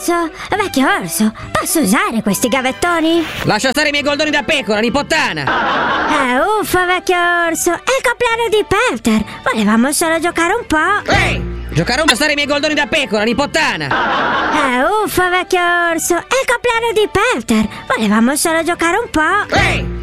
orso, vecchio orso, posso usare questi gavettoni? Lascia stare i miei goldoni da pecora, nipottana. Uffa, vecchio orso, è il compleanno di Peter. Volevamo solo giocare un po'. Ehi! Giocare un stare i miei goldoni da pecora, nipottana. Uffa, vecchio orso, è il compleanno di Peter. Volevamo solo giocare un po'. Ehi!